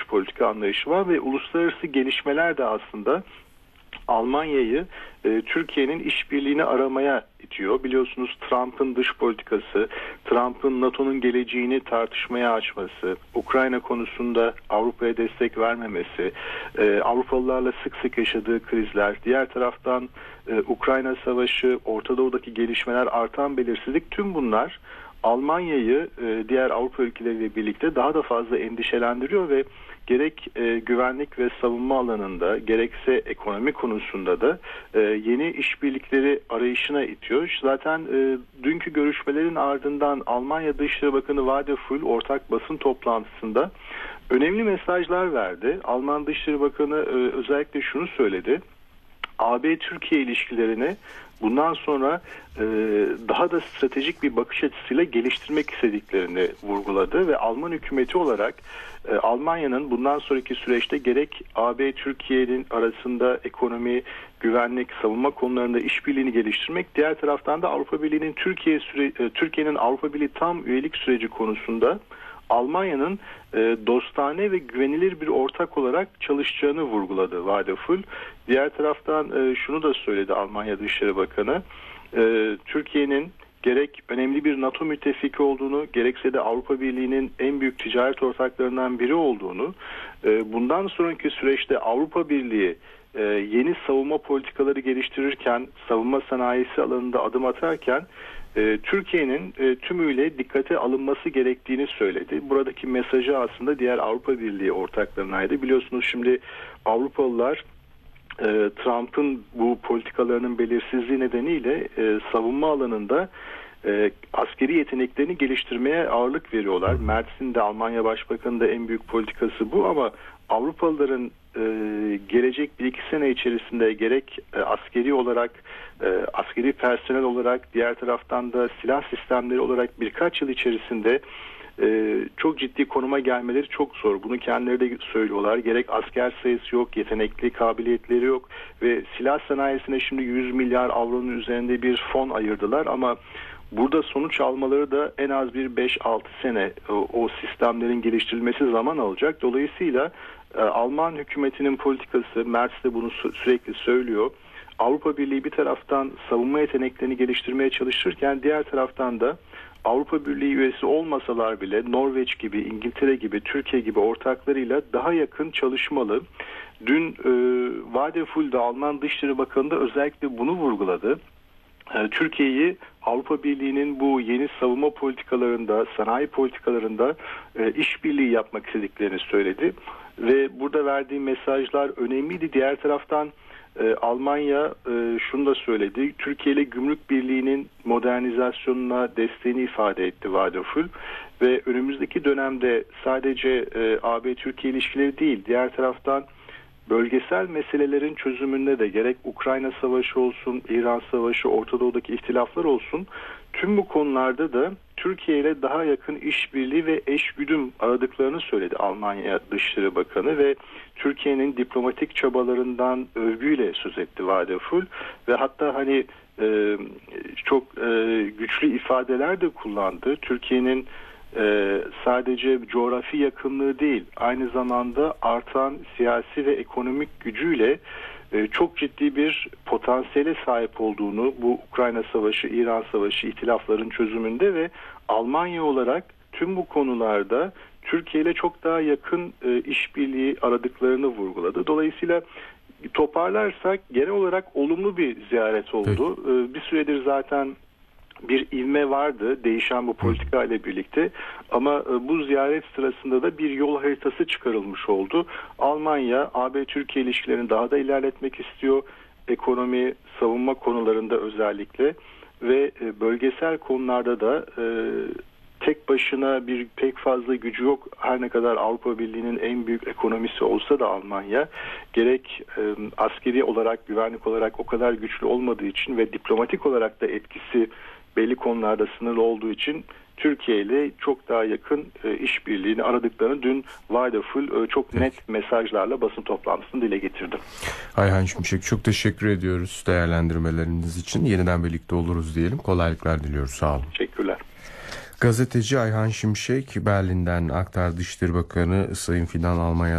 politika anlayışı var ve uluslararası gelişmeler de aslında Almanya'yı Türkiye'nin işbirliğini aramaya itiyor. Biliyorsunuz Trump'ın dış politikası, Trump'ın NATO'nun geleceğini tartışmaya açması, Ukrayna konusunda Avrupa'ya destek vermemesi, Avrupalılarla sık sık yaşadığı krizler, diğer taraftan Ukrayna Savaşı, Orta Doğu'daki gelişmeler, artan belirsizlik, tüm bunlar Almanya'yı diğer Avrupa ülkeleriyle birlikte daha da fazla endişelendiriyor ve gerek güvenlik ve savunma alanında gerekse ekonomi konusunda da yeni işbirlikleri arayışına itiyor. Zaten dünkü görüşmelerin ardından Almanya Dışişleri Bakanı Wadephul ortak basın toplantısında önemli mesajlar verdi. Alman Dışişleri Bakanı özellikle şunu söyledi: AB-Türkiye ilişkilerini bundan sonra daha da stratejik bir bakış açısıyla geliştirmek istediklerini vurguladı ve Alman hükümeti olarak Almanya'nın bundan sonraki süreçte gerek AB-Türkiye'nin arasında ekonomi, güvenlik, savunma konularında işbirliğini geliştirmek, diğer taraftan da Avrupa Birliği'nin Türkiye'nin Avrupa Birliği tam üyelik süreci konusunda Almanya'nın dostane ve güvenilir bir ortak olarak çalışacağını vurguladı Wadephul. Diğer taraftan şunu da söyledi Almanya Dışişleri Bakanı: Türkiye'nin gerek önemli bir NATO müttefiki olduğunu, gerekse de Avrupa Birliği'nin en büyük ticaret ortaklarından biri olduğunu, bundan sonraki süreçte Avrupa Birliği yeni savunma politikaları geliştirirken, savunma sanayisi alanında adım atarken Türkiye'nin tümüyle dikkate alınması gerektiğini söyledi. Buradaki mesajı aslında diğer Avrupa Birliği ortaklarınaydı. Biliyorsunuz şimdi Avrupalılar Trump'ın bu politikalarının belirsizliği nedeniyle savunma alanında askeri yeteneklerini geliştirmeye ağırlık veriyorlar. Mertz'in de, Almanya Başbakanı'nın da en büyük politikası bu, ama Avrupalıların gelecek 1-2 sene içerisinde gerek askeri olarak, askeri personel olarak, diğer taraftan da silah sistemleri olarak birkaç yıl içerisinde çok ciddi konuma gelmeleri çok zor. Bunu kendileri de söylüyorlar. Gerek asker sayısı yok, yetenekli kabiliyetleri yok ve silah sanayisine şimdi 100 milyar avronun üzerinde bir fon ayırdılar, ama burada sonuç almaları da en az bir 5-6 sene o sistemlerin geliştirilmesi zaman alacak. Dolayısıyla Alman hükümetinin politikası, Merz de bunu sürekli söylüyor: Avrupa Birliği bir taraftan savunma yeteneklerini geliştirmeye çalışırken diğer taraftan da Avrupa Birliği üyesi olmasalar bile Norveç gibi, İngiltere gibi, Türkiye gibi ortaklarıyla daha yakın çalışmalı. Dün Wadephul da, Alman Dışişleri Bakanı da özellikle bunu vurguladı. Türkiye'yi Avrupa Birliği'nin bu yeni savunma politikalarında, sanayi politikalarında işbirliği yapmak istediklerini söyledi. Ve burada verdiği mesajlar önemliydi. Diğer taraftan Almanya şunu da söyledi: Türkiye ile Gümrük Birliği'nin modernizasyonuna desteğini ifade etti Wadephul. Ve önümüzdeki dönemde sadece AB-Türkiye ilişkileri değil, diğer taraftan bölgesel meselelerin çözümünde de gerek Ukrayna Savaşı olsun, İran Savaşı, Orta Doğu'daki ihtilaflar olsun, tüm bu konularda da Türkiye ile daha yakın işbirliği ve eşgüdüm aradıklarını söyledi Almanya Dışişleri Bakanı ve Türkiye'nin diplomatik çabalarından övgüyle söz etti Wadephul ve hatta hani çok güçlü ifadeler de kullandı. Türkiye'nin sadece coğrafi yakınlığı değil, aynı zamanda artan siyasi ve ekonomik gücüyle çok ciddi bir potansiyele sahip olduğunu bu Ukrayna Savaşı, İran Savaşı, ihtilafların çözümünde ve Almanya olarak tüm bu konularda Türkiye ile çok daha yakın işbirliği aradıklarını vurguladı. Dolayısıyla toparlarsak genel olarak olumlu bir ziyaret oldu. Bir süredir zaten bir ivme vardı değişen bu politika ile birlikte, ama bu ziyaret sırasında da bir yol haritası çıkarılmış oldu. Almanya AB-Türkiye ilişkilerini daha da ilerletmek istiyor. Ekonomi, savunma konularında özellikle ve bölgesel konularda da tek başına pek fazla gücü yok. Her ne kadar Avrupa Birliği'nin en büyük ekonomisi olsa da Almanya, gerek askeri olarak, güvenlik olarak o kadar güçlü olmadığı için ve diplomatik olarak da etkisi belli konularda sınırlı olduğu için Türkiye ile çok daha yakın işbirliğini aradıklarını dün Wadephul çok net mesajlarla basın toplantısında dile getirdi. Ayhan Şimşek, çok teşekkür ediyoruz değerlendirmeleriniz için. Yeniden birlikte oluruz diyelim. Kolaylıklar diliyoruz. Sağ olun. Teşekkürler. Gazeteci Ayhan Şimşek Berlin'den aktardı. Dışişleri Bakanı Sayın Fidan Almanya